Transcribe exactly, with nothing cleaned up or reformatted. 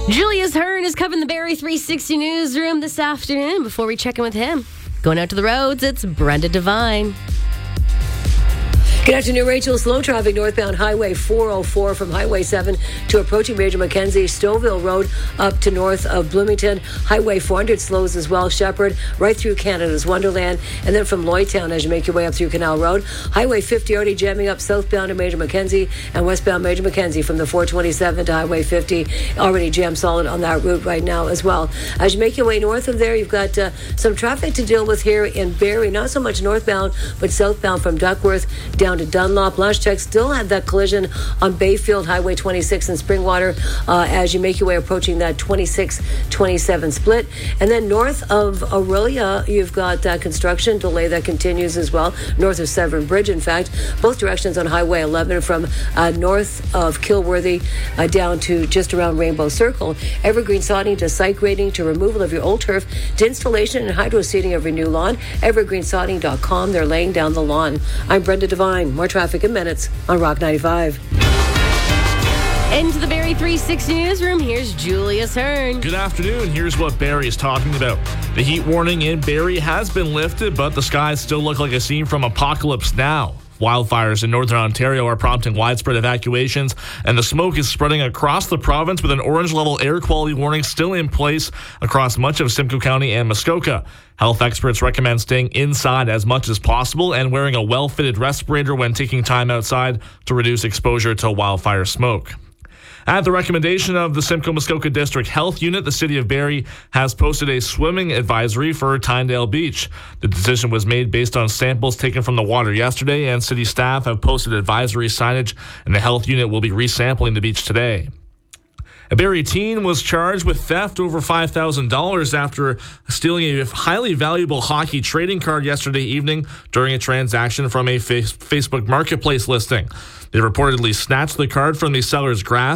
Julius Hearn is covering the Barrie three sixty newsroom this afternoon. Before we check in with him, going out to the roads, it's Brenda Devine. Good afternoon, Rachel. Slow traffic northbound Highway four oh four from Highway seven to approaching Major Mackenzie, Stouffville Road up to north of Bloomington. Highway four hundred slows as well, Shepherd, right through Canada's Wonderland. And then from Lloydtown as you make your way up through Canal Road. Highway fifty already jamming up southbound to Major Mackenzie and westbound Major Mackenzie from the four twenty-seven to Highway fifty. Already jammed solid on that route right now as well. As you make your way north of there, you've got uh, some traffic to deal with here in Barrie. Not so much northbound, but southbound from Duckworth down to Dunlop. Launch Tech still had that collision on Bayfield Highway twenty-six in Springwater uh, as you make your way approaching that twenty-six twenty-seven split. And then north of Aurelia, you've got that construction delay that continues as well, north of Severn Bridge, in fact. Both directions on Highway eleven from uh, north of Kilworthy uh, down to just around Rainbow Circle. Evergreen sodding to site grading to removal of your old turf to installation and hydro seeding of your new lawn. evergreen sodding dot com. They're laying down the lawn. I'm Brenda Devine. More traffic in minutes on Rock ninety-five. Into the Barrie three sixty newsroom, here's Julius Hearn. Good afternoon. Here's what Barrie is talking about. The heat warning in Barrie has been lifted, but the skies still look like a scene from Apocalypse Now. Wildfires in northern Ontario are prompting widespread evacuations, and the smoke is spreading across the province with an orange-level air quality warning still in place across much of Simcoe County and Muskoka. Health experts recommend staying inside as much as possible and wearing a well-fitted respirator when taking time outside to reduce exposure to wildfire smoke. At the recommendation of the Simcoe-Muskoka District Health Unit, the City of Barrie has posted a swimming advisory for Tynedale Beach. The decision was made based on samples taken from the water yesterday, and city staff have posted advisory signage, and the health unit will be resampling the beach today. A Barrie teen was charged with theft over five thousand dollars after stealing a highly valuable hockey trading card yesterday evening during a transaction from a face- Facebook Marketplace listing. They reportedly snatched the card from the seller's grasp